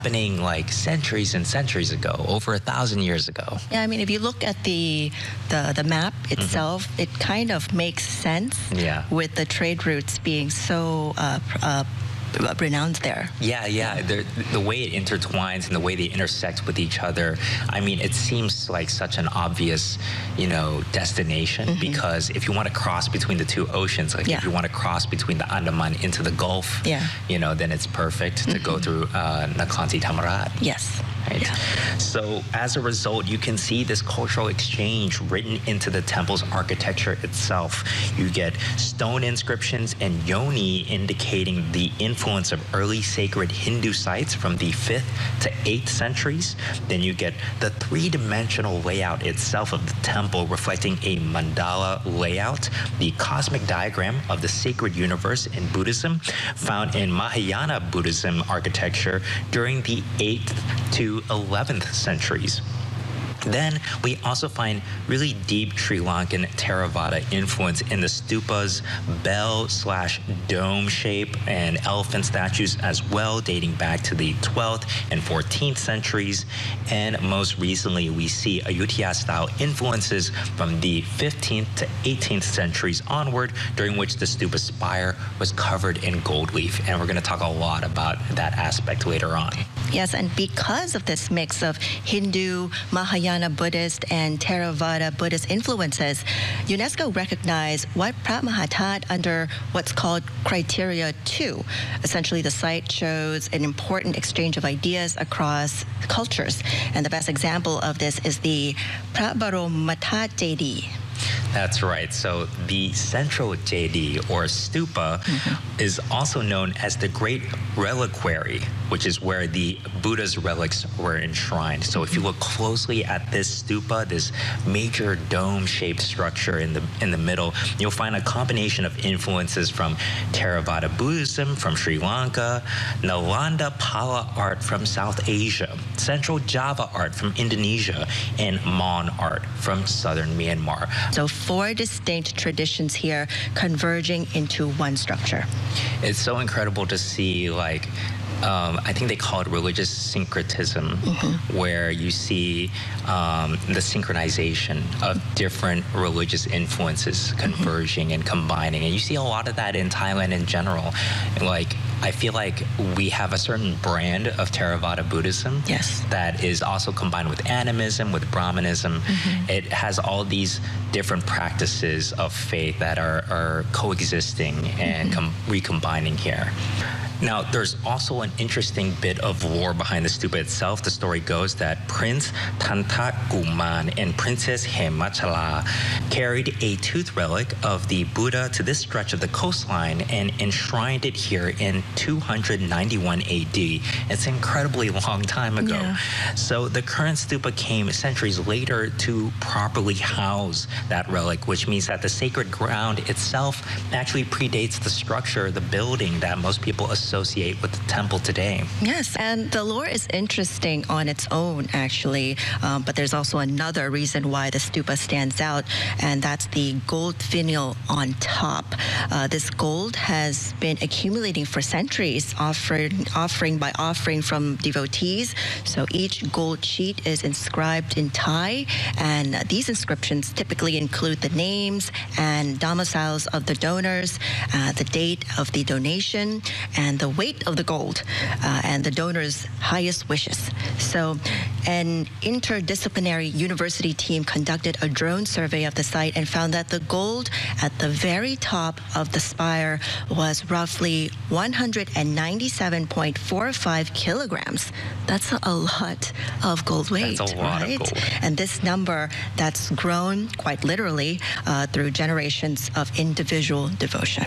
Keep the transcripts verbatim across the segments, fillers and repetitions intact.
happening like centuries and centuries ago, over a thousand years ago. Yeah, I mean, if you look at the the, the map itself, mm-hmm. it kind of makes sense yeah. with the trade routes being so uh, uh, renowned there. Yeah, yeah. The, the way it intertwines and the way they intersect with each other, I mean, it seems like such an obvious, you know, destination mm-hmm. because if you want to cross between the two oceans, like yeah. if you want to cross between the Andaman into the Gulf, yeah. you know, then it's perfect mm-hmm. to go through uh, Nakhon Si Thammarat. Yes. Right? Yeah. So as a result, you can see this cultural exchange written into the temple's architecture itself. You get stone inscriptions and yoni indicating the influence of early sacred Hindu sites from the fifth to eighth centuries. Then you get the three-dimensional layout itself of the temple reflecting a mandala layout, the cosmic diagram of the sacred universe in Buddhism found in Mahayana Buddhism architecture during the eighth to eleventh centuries. Then we also find really deep Sri Lankan Theravada influence in the stupas, bell slash dome shape, and elephant statues as well, dating back to the twelfth and fourteenth centuries. And most recently, we see Ayutthaya-style influences from the fifteenth to eighteenth centuries onward, during which the stupa spire was covered in gold leaf. And we're going to talk a lot about that aspect later on. Yes, and because of this mix of Hindu, Mahayana Buddhist, and Theravada Buddhist influences, UNESCO recognized Wat Phra Mahathat under what's called Criteria two. Essentially, the site shows an important exchange of ideas across cultures. And the best example of this is the Phra Boromathat Jedi. That's right. So the central J D, or stupa, mm-hmm. is also known as the Great Reliquary, which is where the Buddha's relics were enshrined. So if you look closely at this stupa, this major dome-shaped structure in the in the middle, you'll find a combination of influences from Theravada Buddhism from Sri Lanka, Nalanda Pala art from South Asia, Central Java art from Indonesia, and Mon art from southern Myanmar. So four distinct traditions here converging into one structure. It's so incredible to see, like, Um, I think they call it religious syncretism, mm-hmm. where you see um, the synchronization of different religious influences converging mm-hmm. and combining. And you see a lot of that in Thailand in general. Like, I feel like we have a certain brand of Theravada Buddhism yes. that is also combined with animism, with Brahmanism. Mm-hmm. It has all these different practices of faith that are, are coexisting and mm-hmm. com- recombining here. Now, there's also an interesting bit of lore behind the stupa itself. The story goes that Prince Thantakuman and Princess Hemachala carried a tooth relic of the Buddha to this stretch of the coastline and enshrined it here in two hundred ninety-one A D. It's an incredibly long time ago. Yeah. So the current stupa came centuries later to properly house that relic, which means that the sacred ground itself actually predates the structure, the building that most people associate associate with the temple today. Yes, and the lore is interesting on its own, actually, um, but there's also another reason why the stupa stands out, and that's the gold finial on top. Uh, this gold has been accumulating for centuries, offering, offering by offering from devotees. So each gold sheet is inscribed in Thai, and these inscriptions typically include the names and domiciles of the donors, uh, the date of the donation, and the weight of the gold, uh, and the donor's highest wishes. So an interdisciplinary university team conducted a drone survey of the site and found that the gold at the very top of the spire was roughly one hundred ninety-seven point four five kilograms. That's a lot of gold weight. That's a lot right? of gold. And this number that's grown quite literally uh, through generations of individual devotion.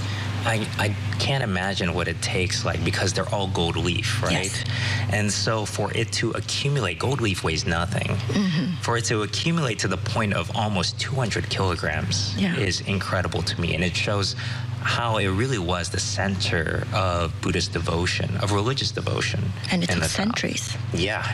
I, I can't imagine what it takes, like, because they're all gold leaf, right? Yes. And so for it to accumulate, gold leaf weighs nothing. Mm-hmm. For it to accumulate to the point of almost two hundred kilograms yeah. is incredible to me. And it shows how it really was the center of Buddhist devotion, of religious devotion. And it took centuries. Yeah.